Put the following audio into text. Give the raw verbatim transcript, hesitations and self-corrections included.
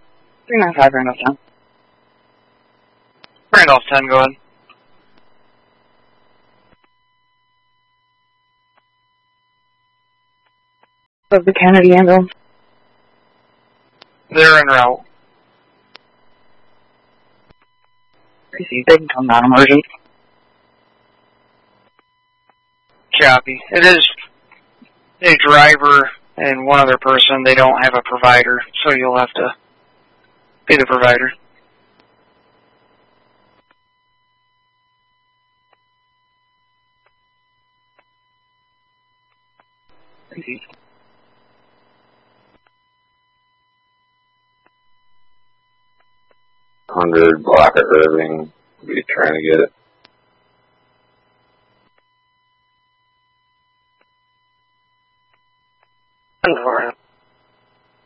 three nine five, Randolph ten. Randolph ten, go ahead. Of the Kennedy ambulance. They're en route. Received. They can come down emergent. Copy. It is a driver and one other person. They don't have a provider, so you'll have to be the provider. Received. one hundred block at Irving. Be trying to get it.